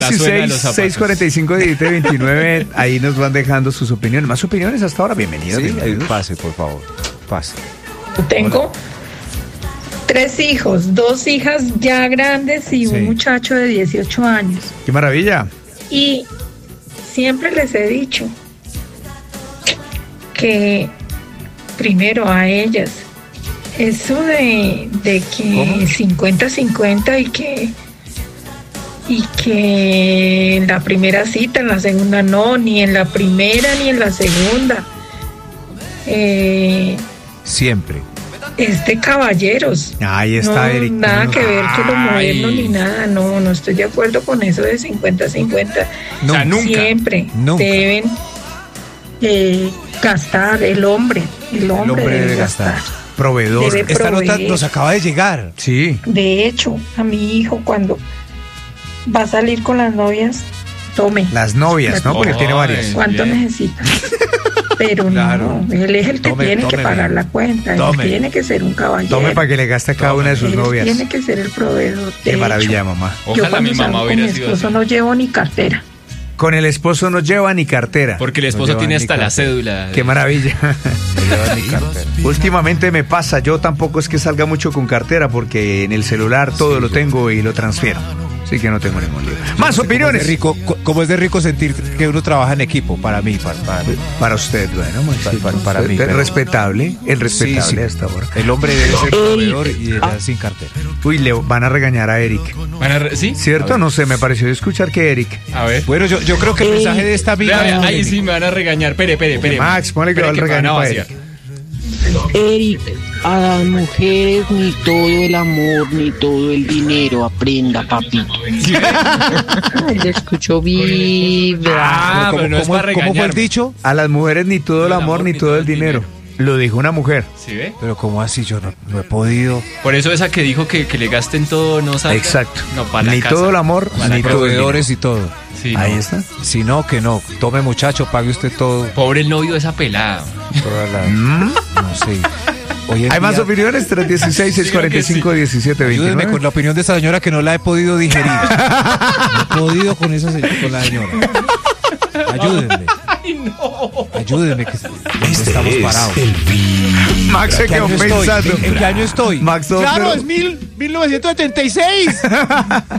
6:45 y 29, ahí nos van dejando sus opiniones. Más opiniones hasta ahora, bienvenidos. Sí, pase, por favor, pase. Tengo 3 hijos, 2 hijas ya grandes y un muchacho de 18 años. ¡Qué maravilla! Y siempre les he dicho que primero a ellas, eso de que 50-50 y que en la primera cita, en la segunda no, ni en la primera ni en la segunda. Siempre. Es de caballeros. Ahí está, no, Eric. Nada que ver con lo moderno ni nada. No estoy de acuerdo con eso de 50-50. No, o sea, nunca. Siempre deben gastar el hombre. El hombre debe gastar. Proveedor. Debe Esta nota proveer. nos acaba de llegar. Sí. De hecho, a mi hijo cuando va a salir con las novias, tome. Las novias, ¿no? Porque tiene varias. ¿Cuánto necesita? Pero Claro. no, él es el que tiene que tome pagar bien. la cuenta. Tome. Él tiene que ser un caballero. Tome para que le gaste a cada una de sus Él novias. tiene que ser el proveedor. Qué De maravilla, hecho, mamá. yo Ojalá cuando mi mamá salgo con hubiera mi sido esposo así. no llevo ni cartera. Con el esposo no lleva ni cartera. Porque el No esposo lleva tiene ni hasta la cartera. cédula. Qué maravilla. No lleva ni cartera. Últimamente me pasa, yo tampoco es que salga mucho con cartera porque en el celular todo lo tengo y lo transfiero. Así que no tengo ningún lío. Más opiniones. Como es de rico sentir que uno trabaja en equipo, para mí, Para usted, bueno, muy sí, para mí, usted, pero- respetable, el respetable Sí, sí. hasta ahora. El hombre debe ser proveedor y ella sin cartera. Uy, le van a regañar a Eric. ¿Sí? ¿Cierto? No sé, me pareció escuchar que Eric. A ver. Bueno, yo creo que el mensaje de esta amiga... Vea, ahí sí me van a regañar. Espere. Max, ponle que va el regaño para Eric. Eric, a las mujeres ni todo el amor ni todo el dinero, aprenda, papito. Ay, le escucho vibra. Pero no es para ¿Cómo fue el regañarme. dicho? A las mujeres ni todo el amor ni todo el dinero. Lo dijo una mujer. ¿Sí ve? Pero ¿cómo así? Yo no he podido... Por eso esa que dijo que le gasten todo no salga. Exacto. No, para la Ni casa. todo el amor, Para la ni casa. todo el dinero. Proveedores y todo. Sí, Ahí no. está. Si no, que no. Tome, muchacho, pague usted todo. Pobre el novio de esa pelada. Toda la... Mm. No sé. Hoy en Hay más día- opiniones, 316-645-1729. Ayúdenme con la opinión de esa señora que no la he podido digerir. No he podido con esa con la señora. Ayúdenme. Ay, no. Ayúdenme que estamos parados. Max se ¿En qué quedó año estoy? pensando. ¿En qué año estoy? Max, no, ¡Claro, pero- es 1976!